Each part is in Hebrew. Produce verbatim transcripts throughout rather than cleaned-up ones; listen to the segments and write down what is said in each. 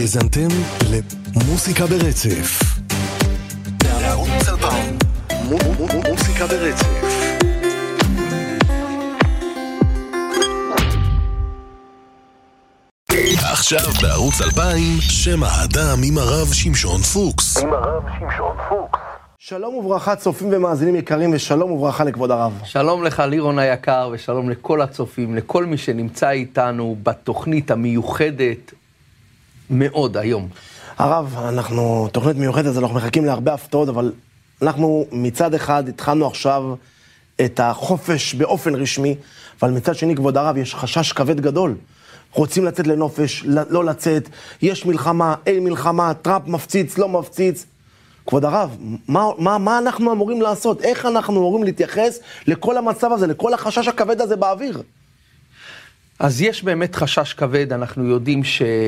הזנתם למוסיקה ברצף. בערוץ אלפיים. מוסיקה ברצף. עכשיו בערוץ אלפיים, שם האדם עם הרב שמשון פוקס. עם הרב שמשון פוקס. שלום וברכה צופים ומאזינים יקרים, ושלום וברכה לכבוד הרב. שלום לך לירון היקר, ושלום לכל הצופים, לכל מי שנמצא איתנו בתוכנית המיוחדת מאוד היום. הרב, אנחנו, תוכנית מיוחדת, אז אנחנו מחכים להרבה הפתעות, אבל אנחנו מצד אחד התחלנו עכשיו את החופש באופן רשמי, אבל מצד שני, כבוד הרב, יש חשש כבד גדול. רוצים לצאת לנופש, לא לצאת, יש מלחמה, אין מלחמה, טראמפ מפציץ, לא מפציץ. כבוד הרב, מה, מה, מה אנחנו אמורים לעשות? איך אנחנו אמורים להתייחס לכל המצב הזה, לכל החשש הכבד הזה באוויר? אז יש באמת חשש כבד, אנחנו יודעים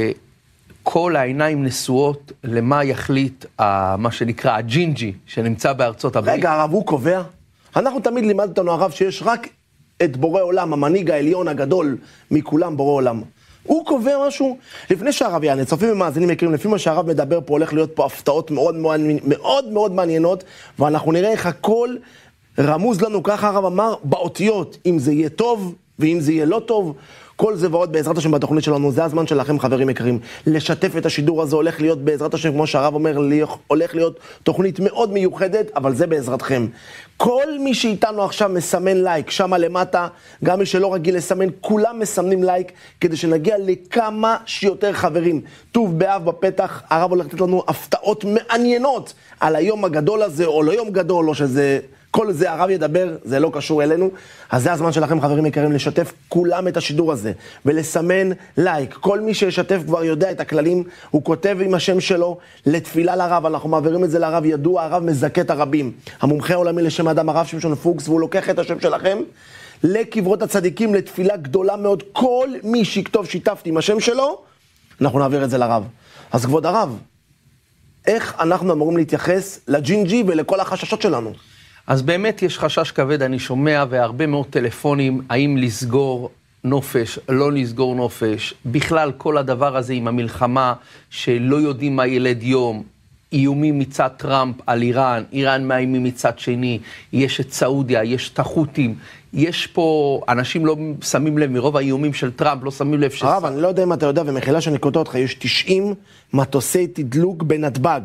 שכל העיניים נשואות למה יחליט, מה שנקרא הג'ינג'י, שנמצא בארצות הברית. רגע, הרב, הוא קובע? אנחנו תמיד לימד אותנו, הרב, שיש רק את בורא עולם, המנהיג העליון הגדול מכולם, בורא עולם. הוא קובע משהו, לפני שהרב יענה, צופים ומאזינים יקרים, לפי מה שהרב מדבר פה, הולך להיות פה הפתעות מאוד מאוד, מאוד, מאוד מעניינות, ואנחנו נראה איך הכל רמוז לנו, ככה הרב אמר, באותיות, אם זה יהיה טוב, ואם זה יהיה לא טוב, כל זה ועוד בעזרת השם בתוכנית שלנו, זה הזמן שלכם חברים יקרים, לשתף את השידור הזה, הולך להיות בעזרת השם, כמו שהרב אומר, הולך להיות תוכנית מאוד מיוחדת, אבל זה בעזרתכם. כל מי שאיתנו עכשיו מסמן לייק, שמה למטה, גם מי שלא רגיל לסמן, כולם מסמנים לייק, כדי שנגיע לכמה שיותר חברים. טוב באב בפתח, הרב הולך לתת לנו הפתעות מעניינות, על היום הגדול הזה, או לא יום גדול, או שזה... כל זה הרב ידבר, זה לא קשור אלינו, אז זה הזמן שלכם חברים יקרים לשתף כולם את השידור הזה, ולסמן לייק. כל מי שישתף כבר יודע את הכללים, הוא כותב עם השם שלו לתפילה לרב, אנחנו מעבירים את זה לרב ידוע, הרב מזכה את הרבים. המומחה העולמי לשם האדם, הרב שמשון פוקס, והוא לוקח את השם שלכם לקברות הצדיקים, לתפילה גדולה מאוד. כל מי שכתוב שיתפתי עם השם שלו, אנחנו נעביר את זה לרב. אז כבוד הרב, איך אנחנו אמורים להתייחס לג'ינג'י ולכל החששות שלנו? אז באמת יש חשש כבד, אני שומע, והרבה מאוד טלפונים, האם לסגור נופש, לא לסגור נופש, בכלל כל הדבר הזה עם המלחמה, שלא יודעים מה ילד יום, איומים מצד טראמפ על איראן, איראן מאיימים מצד שני, יש את סעודיה, יש את החות'ים, יש פה, אנשים לא שמים לב, מרוב האיומים של טראמפ, לא שמים לב ש... הרב, אני לא יודע אם אתה יודע, ומחילה שאני קוטע אותך, יש תשעים מטוסי תדלוק בנתב"ג,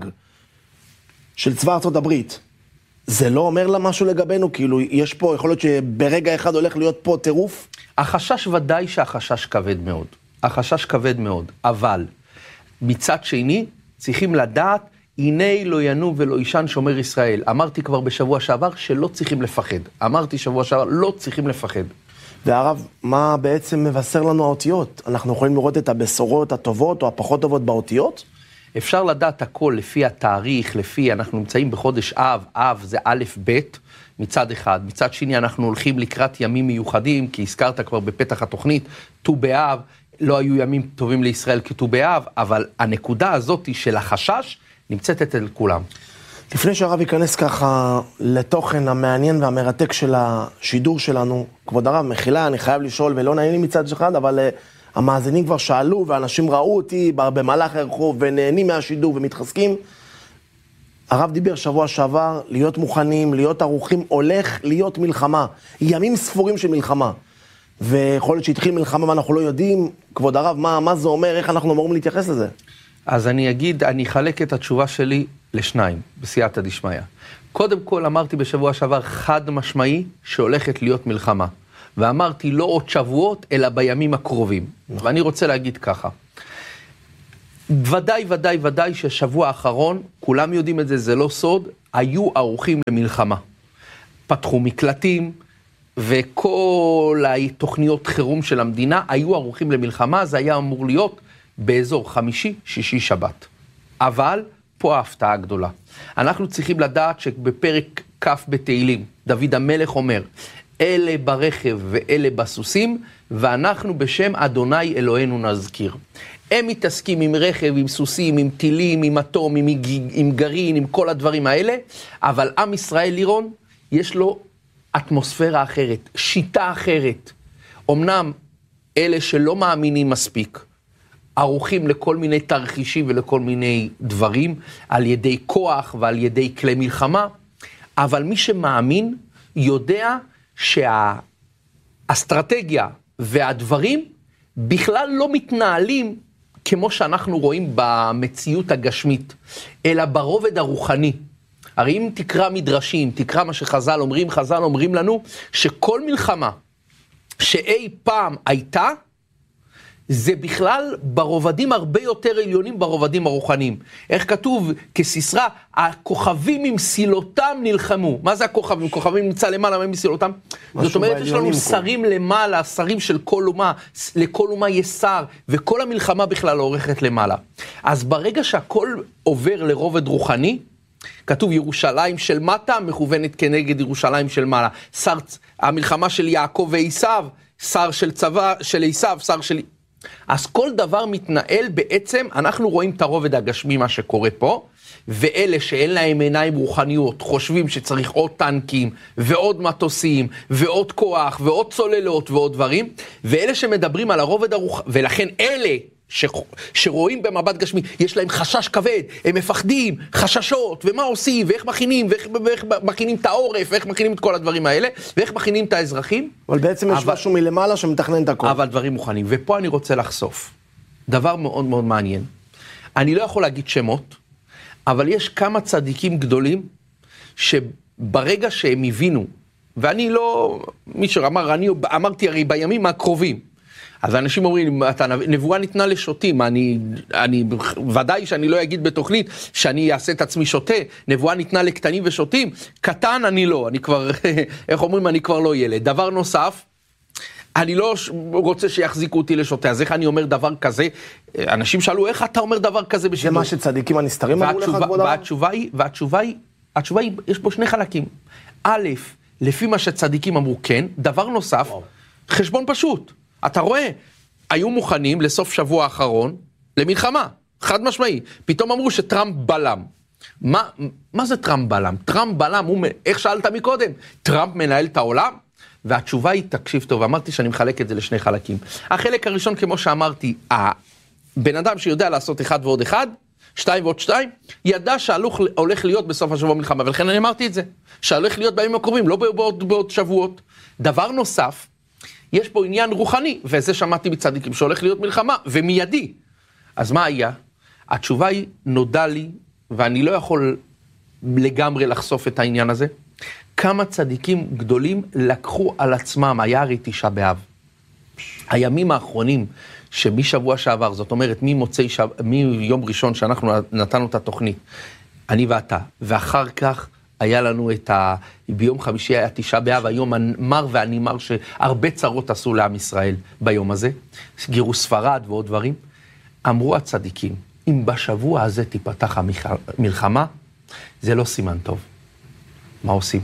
של צבא ארצות הברית. זה לא אומר לה משהו לגבינו? כאילו, יש פה, יכול להיות שברגע אחד הולך להיות פה טירוף? החשש ודאי שהחשש כבד מאוד. החשש כבד מאוד. אבל, מצד שני, צריכים לדעת, הנה לא ינום ולא ישן שומר ישראל. אמרתי כבר בשבוע שעבר שלא צריכים לפחד. אמרתי שבוע שעבר, לא צריכים לפחד. והרב, מה בעצם מבשר לנו האותיות? אנחנו יכולים לראות את הבשורות הטובות או הפחות טובות באותיות? אפשר לדעת הכל לפי התאריך, לפי, אנחנו נמצאים בחודש אב, אב זה א' ב' מצד אחד, מצד שני אנחנו הולכים לקראת ימים מיוחדים, כי הזכרת כבר בפתח התוכנית, ט"ו באב, לא היו ימים טובים לישראל כט"ו באב, אבל הנקודה הזאת של החשש נמצאת אצל כולם. לפני שהרב ייכנס ככה לתוכן המעניין והמרתק של השידור שלנו, כבוד הרב, מחילה, אני חייב לשאול, ולא נעים לי מצד אחד, אבל... המאזינים כבר שאלו, ואנשים ראו אותי במהלך הרחוב, ונהנים מהשידור ומתחזקים. הרב דיבר שבוע שעבר, להיות מוכנים, להיות ערוכים, הולך להיות מלחמה. ימים ספורים של מלחמה. ויכול להיות שהתחיל מלחמה ואנחנו לא יודעים, כבוד הרב, מה, מה זה אומר, איך אנחנו אמורים להתייחס לזה? אז אני אגיד, אני אחלק את התשובה שלי לשניים, בסייעתא דשמיא. קודם כל אמרתי בשבוע שעבר חד משמעי, שהולכת להיות מלחמה. ואמרתי לא עוד שבועות, אלא בימים הקרובים. ואני רוצה להגיד ככה. ודאי, ודאי, ודאי שהשבוע האחרון, כולם יודעים את זה, זה לא סוד, היו ערוכים למלחמה. פתחו מקלטים, וכל התוכניות חירום של המדינה היו ערוכים למלחמה, זה היה אמור להיות באזור חמישי, שישי, שבת. אבל פה ההפתעה הגדולה. אנחנו צריכים לדעת שבפרק כ' בתהילים, דוד המלך אומר, אלה ברכב ואלה בסוסים, ואנחנו בשם אדוני אלוהינו נזכיר. הם מתעסקים עם רכב, עם סוסים, עם טילים, עם אטום, עם, עם גרעין, עם כל הדברים האלה, אבל עם ישראל לירון, יש לו אטמוספירה אחרת, שיטה אחרת. אמנם אלה שלא מאמינים מספיק, ערוכים לכל מיני תרחישים ולכל מיני דברים, על ידי כוח ועל ידי כלי מלחמה, אבל מי שמאמין יודע שהאסטרטגיה והדברים בכלל לא מתנהלים כמו שאנחנו רואים במציאות הגשמית, אלא ברובד הרוחני. הרי אם תקרא מדרשים, תקרא מה שחז"ל אומרים, חז"ל אומרים לנו שכל מלחמה שאי פעם הייתה, זה בכלל ברובדים הרבה יותר עליונים, ברובדים הרוחניים. איך כתוב? כסיסרא, הכוכבים עם סילותם נלחמו. מה זה הכוכבים? כוכבים נמצא למעלה, מה עם סילותם? זאת אומרת, יש לנו שרים למעלה, שרים של כל אומה, לכל אומה יש שר, וכל המלחמה בכלל עורכת למעלה. אז ברגע שהכל עובר לרובד רוחני, כתוב ירושלים של מטה, מכוונת כנגד ירושלים של מעלה. שר, המלחמה של יעקב ועשיו, שר של צבא, של עשיו, שר של... אז כל דבר מתנהל בעצם, אנחנו רואים את הרובד הגשמי מה שקורה פה, ואלה שאין להם עיניים רוחניות, חושבים שצריך עוד טנקים, ועוד מטוסים, ועוד כוח, ועוד צוללות, ועוד דברים, ואלה שמדברים על הרובד הרוחני, ולכן אלה ש... שרואים במבט גשמי, יש להם חשש כבד, הם מפחדים, חששות, ומה עושים, ואיך מכינים, ואיך, ואיך מכינים את העורף, ואיך מכינים את כל הדברים האלה, ואיך מכינים את האזרחים. אבל בעצם יש אבל... משהו מלמעלה שמתכנן את הכל. אבל דברים מוכנים, ופה אני רוצה לחשוף. דבר מאוד מאוד מעניין. אני לא יכול להגיד שמות, אבל יש כמה צדיקים גדולים, שברגע שהם הבינו, ואני לא, מישהו אמר, אני אמרתי הרי בימים הקרובים, אז האנשים אומרים, נבואה ניתנה לשוטים, אני, אני, ודאי שאני לא אגיד בתוכנית שאני אעשה את עצמי שוטה, נבואה ניתנה לקטנים ושוטים, קטן אני לא, אני כבר, איך אומרים, אני כבר לא ילד. דבר נוסף, אני לא רוצה שיחזיקו אותי לשוטה, אז איך אני אומר דבר כזה? אנשים שאלו, איך אתה אומר דבר כזה בשידור? זה מה שצדיקים הנסתרים אמרו לך, כבוד הרב? והתשובה היא, והתשובה היא, התשובה היא, יש פה שני חלקים. א', לפי מה שצדיקים אמרו כן, דבר נוסף, וואו. חשבון פשוט. אתה רואה, היו מוכנים לסוף שבוע האחרון למלחמה, חד משמעי. פתאום אמרו שטראמפ בלם. מה, מה זה טראמפ בלם? טראמפ בלם, הוא, איך שאלת מקודם? טראמפ מנהל את העולם? והתשובה היא, תקשיב טוב, אמרתי שאני מחלק את זה לשני חלקים. החלק הראשון, כמו שאמרתי, הבן אדם שיודע לעשות אחד ועוד אחד, שתיים ועוד שתיים, ידע שהולך להיות בסוף השבוע מלחמה, ולכן אני אמרתי את זה, שהולך להיות בימים הקרובים, לא בעוד, בעוד שבועות. דבר נוסף, יש פה עניין רוחני, וזה שמעתי מצדיקים, שהולך להיות מלחמה, ומיידי. אז מה היה? התשובה היא, נודע לי, ואני לא יכול לגמרי לחשוף את העניין הזה, כמה צדיקים גדולים לקחו על עצמם, היה הרי תשעה באב. הימים האחרונים, שמשבוע שעבר, זאת אומרת, ממוצאי שב... מיום ראשון שאנחנו נתנו את התוכנית, אני ואתה, ואחר כך, היה לנו את ה... ביום חמישי היה תשעה באב, היום המר והנימר שהרבה צרות עשו לעם ישראל ביום הזה, גירוש ספרד ועוד דברים. אמרו הצדיקים, אם בשבוע הזה תיפתח המלחמה, זה לא סימן טוב. מה עושים?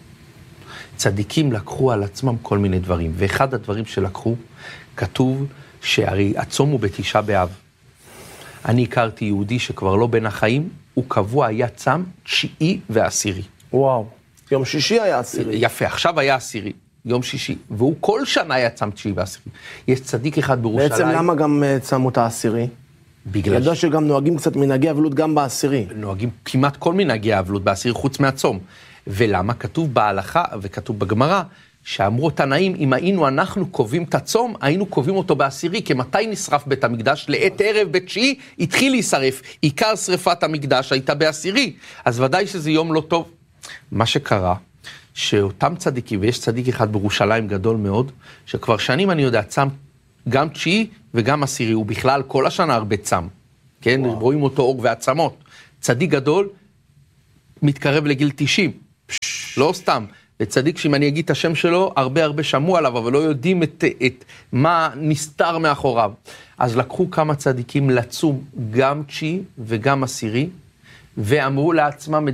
צדיקים לקחו על עצמם כל מיני דברים, ואחד הדברים שלקחו, כתוב שהרי הצום הוא בתשעה באב. אני הכרתי יהודי שכבר לא בין החיים, הוא קבוע היה צם תשיעי ועשירי. וואו, יום שישי היה עשירי. יפה, עכשיו היה עשירי, יום שישי, והוא כל שנה היה צם תשיעי ועשירי. יש צדיק אחד בירושלים. בעצם למה גם צמו את העשירי? בגלל... ידע שגם נוהגים קצת מנהגי אבלות גם בעשירי. נוהגים כמעט כל מנהגי אבלות בעשירי חוץ מהצום. ולמה? כתוב בהלכה וכתוב בגמרא, שאמרו תנאים, אם היינו אנחנו קובעים את הצום, היינו קובעים אותו בעשירי, כי מתי נשרף בית המקדש? לעת ערב בתשיעי התחיל להישרף. עיקר שרפת המקדש הייתה בעשירי. אז ודאי שזה יום לא טוב. מה שקרה, שאותם צדיקים, ויש צדיק אחד בירושלים גדול מאוד, שכבר שנים אני יודע, צם גם תשיעי וגם עשירי, הוא בכלל כל השנה הרבה צם. כן? וואו. רואים אותו אור ועצמות. צדיק גדול מתקרב לגיל תשעים. לא סתם. וצדיק שאם אני אגיד את השם שלו, הרבה הרבה שמעו עליו, אבל לא יודעים את, את מה נסתר מאחוריו. אז לקחו כמה צדיקים לצום גם תשיעי וגם עשירי, ואמרו לעצמם את